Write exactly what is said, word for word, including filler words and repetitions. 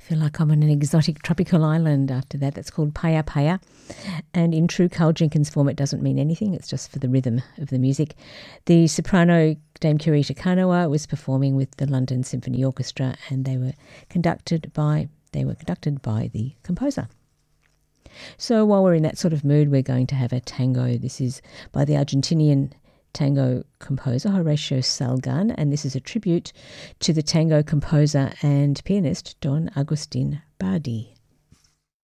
feel like I'm on an exotic tropical island after that. That's called Paya Paya. And in true Carl Jenkins form, it doesn't mean anything. It's just for the rhythm of the music. The soprano Dame Kurita Kanawa was performing with the London Symphony Orchestra, and they were conducted by they were conducted by the composer. So while we're in that sort of mood, we're going to have a tango. This is by the Argentinian tango composer Horacio Salgan, and this is a tribute to the tango composer and pianist Don Agustin Bardi.